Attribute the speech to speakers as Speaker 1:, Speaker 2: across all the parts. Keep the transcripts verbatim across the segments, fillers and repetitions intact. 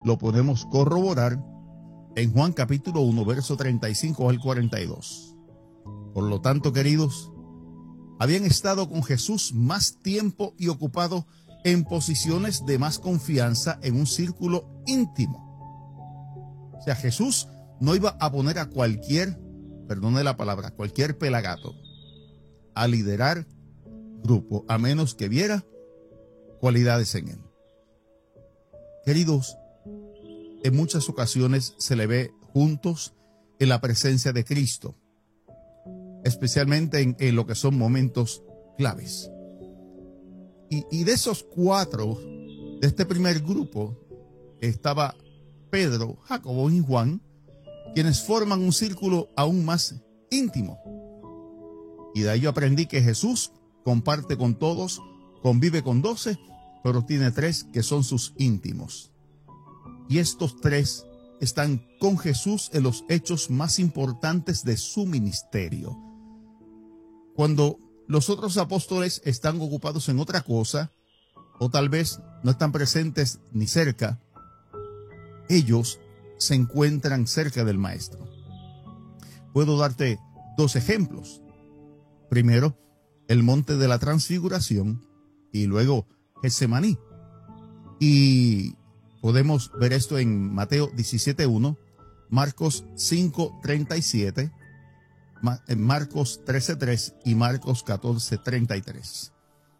Speaker 1: lo podemos corroborar en Juan capítulo uno, verso treinta y cinco al cuarenta y dos. Por lo tanto, queridos, habían estado con Jesús más tiempo y ocupado en posiciones de más confianza en un círculo íntimo. O sea, Jesús no iba a poner a cualquier, perdone la palabra, cualquier pelagato a liderar grupo, a menos que viera cualidades en él. Queridos, en muchas ocasiones se le ve juntos en la presencia de Cristo, especialmente en, en lo que son momentos claves. Y, y de esos cuatro, de este primer grupo, estaba Pedro, Jacobo y Juan, quienes forman un círculo aún más íntimo. Y de ello aprendí que Jesús comparte con todos, convive con doce, pero tiene tres que son sus íntimos. Y estos tres están con Jesús en los hechos más importantes de su ministerio. Cuando los otros apóstoles están ocupados en otra cosa, o tal vez no están presentes ni cerca, ellos se encuentran cerca del Maestro. Puedo darte dos ejemplos. Primero, el monte de la transfiguración y luego Getsemaní. Y podemos ver esto en Mateo diecisiete uno, Marcos cinco treinta y siete, en Marcos trece tres y Marcos catorce treinta y tres.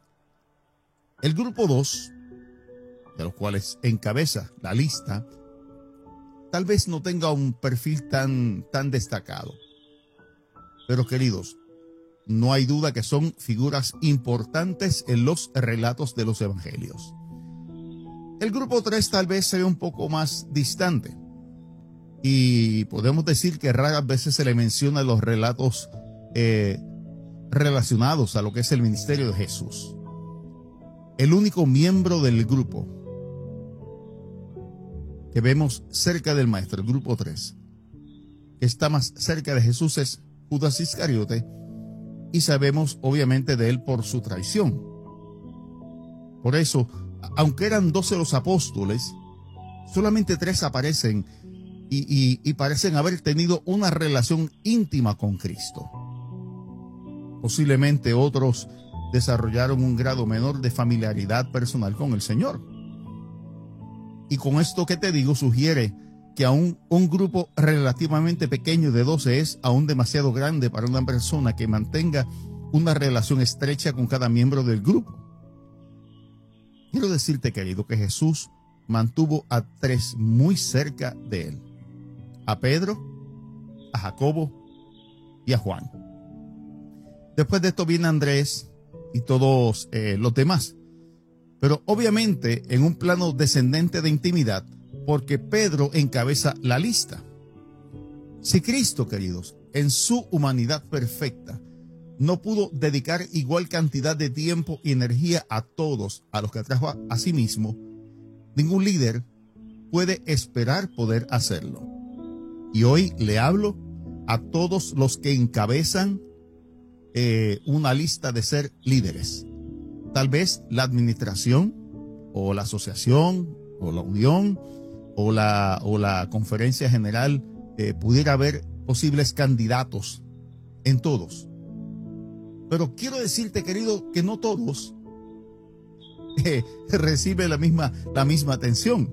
Speaker 1: El grupo dos, de los cuales encabeza la lista, tal vez no tenga un perfil tan, tan destacado. Pero queridos, no hay duda que son figuras importantes en los relatos de los evangelios. El grupo tres tal vez sea un poco más distante. Y podemos decir que raras veces se le menciona en los relatos eh, relacionados a lo que es el ministerio de Jesús. El único miembro del grupo que vemos cerca del Maestro, el grupo tres, que está más cerca de Jesús, es Judas Iscariote, y sabemos obviamente de él por su traición. Por eso, aunque eran doce los apóstoles, solamente tres aparecen y, y, y parecen haber tenido una relación íntima con Cristo. Posiblemente otros desarrollaron un grado menor de familiaridad personal con el Señor. Y con esto que te digo, sugiere que aún un grupo relativamente pequeño de doce es aún demasiado grande para una persona que mantenga una relación estrecha con cada miembro del grupo. Quiero decirte, querido, que Jesús mantuvo a tres muy cerca de él: a Pedro, a Jacobo y a Juan. Después de esto viene Andrés y todos eh, los demás, pero obviamente en un plano descendente de intimidad, porque Pedro encabeza la lista. Si Cristo, queridos, en su humanidad perfecta, no pudo dedicar igual cantidad de tiempo y energía a todos a los que trajo a, a sí mismo, ningún líder puede esperar poder hacerlo. Y hoy le hablo a todos los que encabezan eh, una lista de ser líderes. Tal vez la administración o la asociación o la unión o la, o la conferencia general eh, pudiera haber posibles candidatos en todos. Pero quiero decirte, querido, que no todos eh, reciben la misma, la misma atención.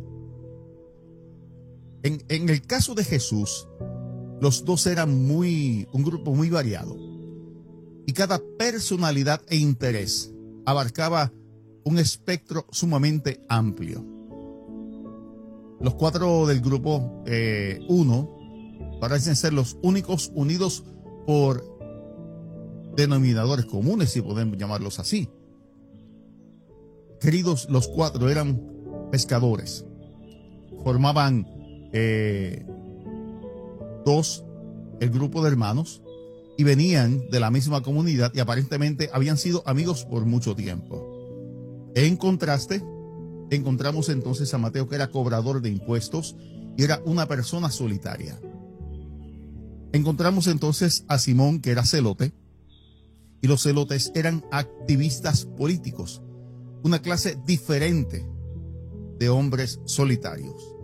Speaker 1: En, en el caso de Jesús, los dos eran muy, un grupo muy variado. Y cada personalidad e interés abarcaba un espectro sumamente amplio. Los cuatro del grupo eh, uno parecen ser los únicos unidos por denominadores comunes, si podemos llamarlos así. Queridos, los cuatro eran pescadores. Formaban eh, dos, el grupo de hermanos, y venían de la misma comunidad y aparentemente habían sido amigos por mucho tiempo. En contraste, encontramos entonces a Mateo, que era cobrador de impuestos y era una persona solitaria. Encontramos entonces a Simón, que era celote, y los celotes eran activistas políticos, una clase diferente de hombres solitarios.